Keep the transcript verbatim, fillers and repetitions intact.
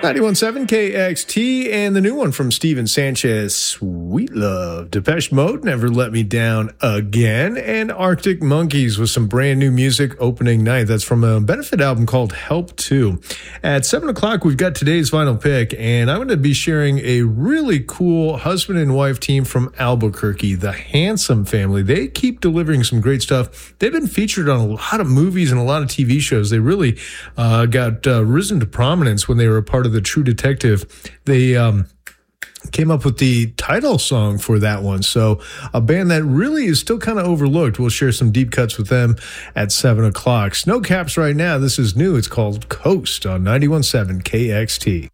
ninety-one point seven K X T and the new one from Steven Sanchez, Sweet Love. Depeche Mode, Never Let Me Down Again, and Arctic Monkeys with some brand new music opening night. That's from a benefit album called Help two. At seven o'clock, we've got today's final pick, and I'm going to be sharing a really cool husband and wife team from Albuquerque, the Handsome Family. They keep delivering some great stuff. They've been featured on a lot of movies and a lot of T V shows. They really uh, got uh, risen to prominence when they were a part of the True Detective. They um, came up with the title song for that one. So a band that really is still kind of overlooked. We'll share some deep cuts with them at seven o'clock. Snowcaps right now. This is new. It's called Coast on ninety-one point seven K X T.